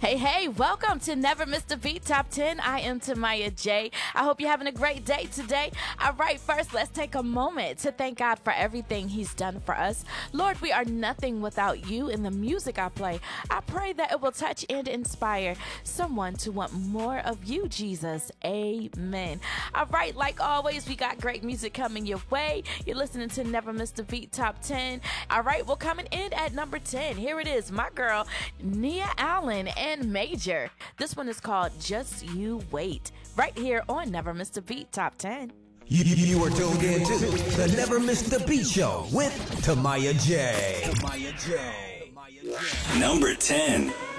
Hey, welcome to Never Miss the Beat Top 10. I am Tamaya J. I hope you're having a great day today. All right, first, let's take a moment to thank God for everything He's done for us. Lord, we are nothing without you and the music I play. I pray that it will touch and inspire someone to want more of you, Jesus. Amen. All right, like always, we got great music coming your way. You're listening to Never Miss the Beat Top 10. All right, well, coming in at number 10, here it is, my girl, Nia Allen and Major. This one is called Just You Wait, right here on Never Miss the Beat Top 10. You are tuned in to the Never Miss the Beat Show with Tamaya J. Number 10.